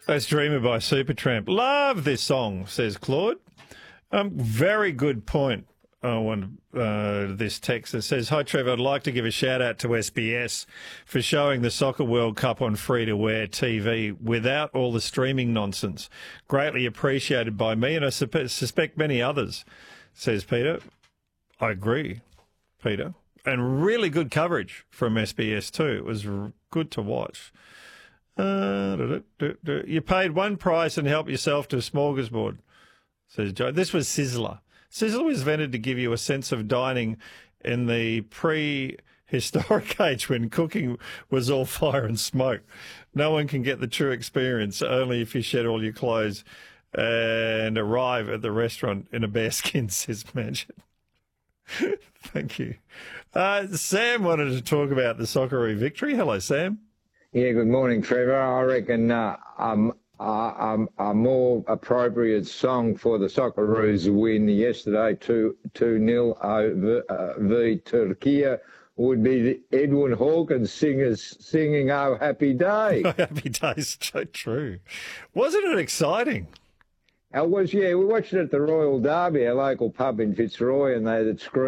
That's Dreamer by Supertramp. Love this song, says Claude. Very good point on this text that says, "Hi, Trevor, I'd like to give a shout-out to SBS for showing the Soccer World Cup on free-to-air TV without all the streaming nonsense. Greatly appreciated by me and I suspect many others," says Peter. I agree, Peter. And really good coverage from SBS too. It was good to watch. You paid one price and helped yourself to a smorgasbord, says Joe. This was Sizzler. Sizzler was invented to give you a sense of dining in the prehistoric age when cooking was all fire and smoke. No one can get the true experience, only if you shed all your clothes and arrive at the restaurant in a bearskin, says Mansion. Thank you. Sam wanted to talk about the Socceroo victory. Hello, Sam. Yeah, good morning, Trevor. I reckon a more appropriate song for the Socceroos win yesterday, 2-0 over Turkey, would be the Edwin Hawkins singers singing "Oh Happy Day." Oh, happy days, so true. Wasn't it exciting? It was, yeah. We watched it at the Royal Derby, our local pub in Fitzroy, and they had screen.